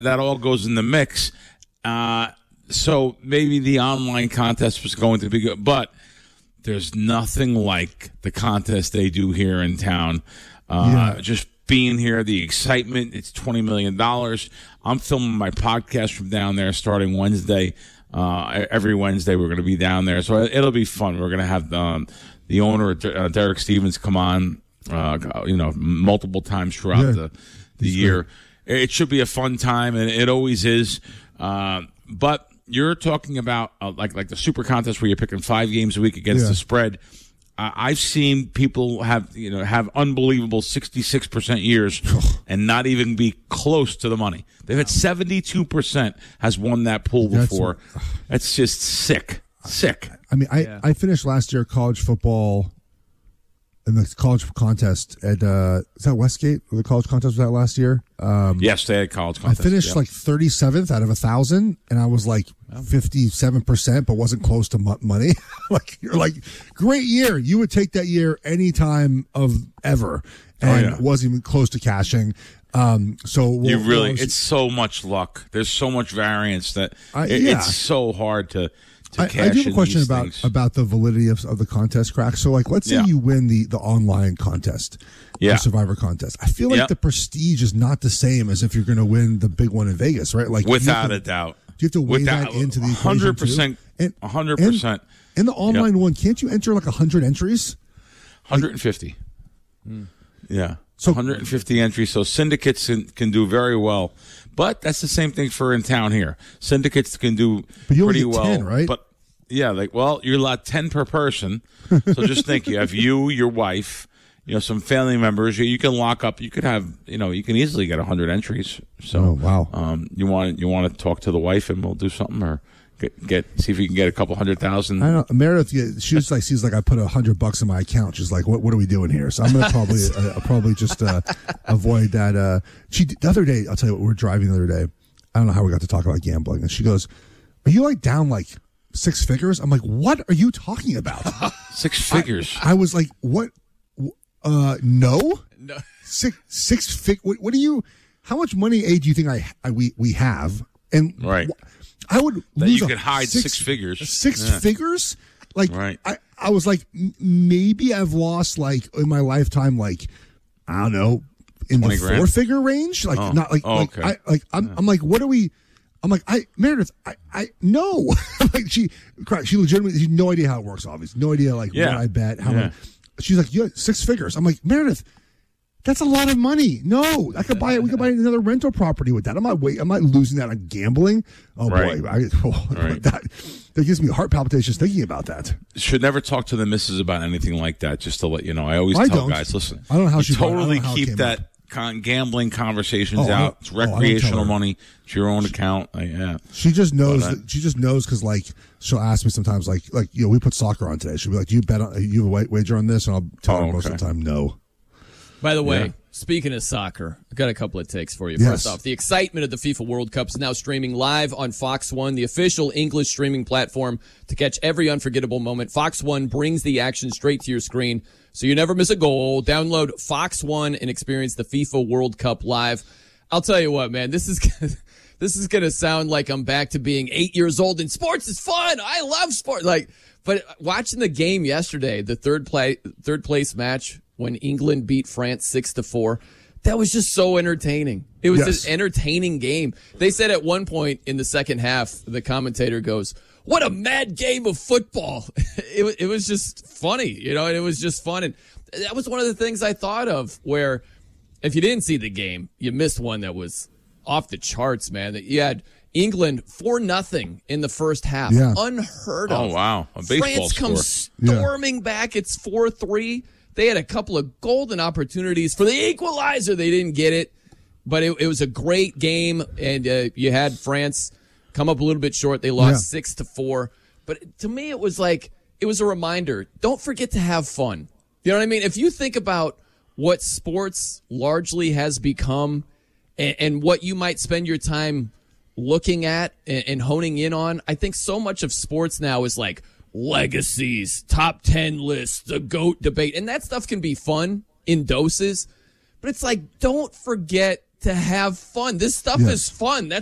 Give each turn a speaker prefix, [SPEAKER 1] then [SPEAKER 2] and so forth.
[SPEAKER 1] that all goes in the mix. So maybe the online contest was going to be good, but there's nothing like the contest they do here in town. Just being here, the excitement, it's $20 million. I'm filming my podcast from down there starting Wednesday. Every Wednesday we're going to be down there. So it'll be fun. We're going to have the owner, Derek Stevens, come on, multiple times throughout the year. Great. It should be a fun time, and it always is. But you're talking about like the super contest where you're picking 5 games a week against the spread. I've seen people have unbelievable 66% years and not even be close to the money. They've had 72% has won that pool before. That's just sick.
[SPEAKER 2] I mean, I finished last year college football in the college contest at is that Westgate? The college contest was that last year?
[SPEAKER 1] Yes, they had college contest.
[SPEAKER 2] I finished like 37th out of 1,000, and I was like 57%, but wasn't close to money. Like you're like, great year. You would take that year any time of ever, and wasn't even close to cashing. It's so much luck. There's so much variance that it's so hard to. I do have a question about the validity of the contest, Crack. So, like, let's say you win the online contest, the Survivor contest. I feel like the prestige is not the same as if you're going to win the big one in Vegas, right? Like,
[SPEAKER 1] without a doubt.
[SPEAKER 2] Do you have to weigh that into the equation
[SPEAKER 1] 100%. 100%.
[SPEAKER 2] In the online one, can't you enter like 100 entries?
[SPEAKER 1] 150. Yeah. So 150 entries. So syndicates can do very well. But that's the same thing for in town here. Syndicates can do pretty well. 10, right? But you're allowed 10 per person. So just think, you have your wife, some family members. You can lock up. You could have, you can easily get 100 entries. So, you want to talk to the wife, and we'll do something, or see if you can get a couple 100,000. I don't know.
[SPEAKER 2] Meredith, she's like, I put $100 in my account. She's like, what are we doing here? So I'm going to probably just avoid that. The other day, I'll tell you what, we were driving the other day. I don't know how we got to talk about gambling. And she goes, are you like down like 6 figures? I'm like, what are you talking about?
[SPEAKER 1] 6 figures.
[SPEAKER 2] I was like, what? No. Six figures. What do you, how much money, do you think we have? And
[SPEAKER 1] right.
[SPEAKER 2] I would
[SPEAKER 1] that
[SPEAKER 2] lose
[SPEAKER 1] you could hide 6 figures.
[SPEAKER 2] 6 figures? Like, right. I was like, maybe I've lost, like, in my lifetime, like, I don't know, in the 4-figure range? Like, not like,
[SPEAKER 1] okay.
[SPEAKER 2] I'm like, what are we? I'm like, Meredith, I no. Like, she legitimately, she had no idea how it works, obviously. No idea, like, what I bet, how much. She's like, 6 figures. I'm like, Meredith, that's a lot of money. No, I could buy it. We could buy another rental property with that. I'm not losing that on gambling. Oh boy, that gives me heart palpitations thinking about that.
[SPEAKER 1] Should never talk to the missus about anything like that. Just to let you know, I always tell guys, listen,
[SPEAKER 2] I don't know how she
[SPEAKER 1] totally keep that gambling conversations out. It's recreational money. It's your own account.
[SPEAKER 2] She just knows. She just knows because like she'll ask me sometimes, like we put soccer on today. She'll be like, "Do you bet on? You have a wager on this?" And I'll tell her most of the time, no.
[SPEAKER 3] By the way, speaking of soccer, I've got a couple of takes for you. First off, the excitement of the FIFA World Cup is now streaming live on Fox One, the official English streaming platform to catch every unforgettable moment. Fox One brings the action straight to your screen, so you never miss a goal. Download Fox One and experience the FIFA World Cup live. I'll tell you what, man, this is going to sound like I'm back to being 8 years old, and sports is fun. I love sport. But watching the game yesterday, the third place match, when England beat France 6-4, that was just so entertaining. It was an entertaining game. They said at one point in the second half, the commentator goes, "What a mad game of football!" It was just funny, and it was just fun. And that was one of the things I thought of, where if you didn't see the game, you missed one that was off the charts, man. That you had England 4-0 in the first half, unheard of.
[SPEAKER 1] Oh wow, a baseball
[SPEAKER 3] France
[SPEAKER 1] score.
[SPEAKER 3] comes storming back. It's 4-3. They had a couple of golden opportunities for the equalizer. They didn't get it, but it was a great game, and you had France come up a little bit short. They lost 6-4. But to me, it was a reminder. Don't forget to have fun. You know what I mean? If you think about what sports largely has become and what you might spend your time looking at and honing in on, I think so much of sports now is like legacies, top 10 lists, the GOAT debate, and that stuff can be fun in doses, but it's like, don't forget to have fun. This stuff
[SPEAKER 2] Yes.
[SPEAKER 3] is fun.